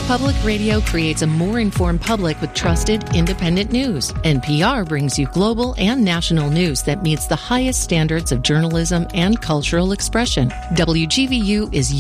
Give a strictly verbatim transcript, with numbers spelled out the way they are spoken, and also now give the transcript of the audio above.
Public radio creates a more informed public with trusted, independent news. N P R brings you global and national news that meets the highest standards of journalism and cultural expression. W G V U is